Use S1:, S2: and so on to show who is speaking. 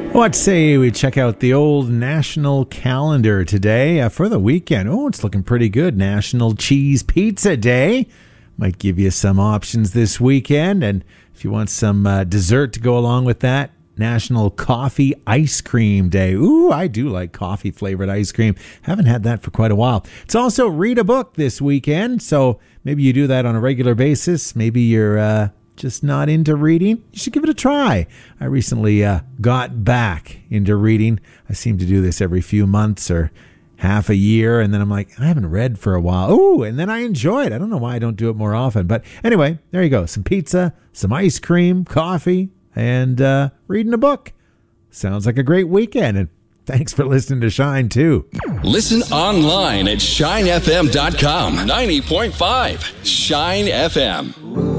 S1: What say we check out the old national calendar today for the weekend? Oh, it's looking pretty good. National Cheese Pizza Day. Might give you some options this weekend. And if you want some dessert to go along with that, National Coffee Ice Cream Day. Ooh, I do like coffee flavored ice cream. Haven't had that for quite a while. It's also Read a Book this weekend. So maybe you do that on a regular basis. Maybe you're just not into reading, you should give it a try. I recently got back into reading. I seem to do this every few months or half a year, and then I'm like, I haven't read for a while. Ooh, and then I enjoy it. I don't know why I don't do it more often. But anyway, there you go. Some pizza, some ice cream, coffee, and reading a book. Sounds like a great weekend, and thanks for listening to Shine, too.
S2: Listen online at shinefm.com. 90.5 Shine FM.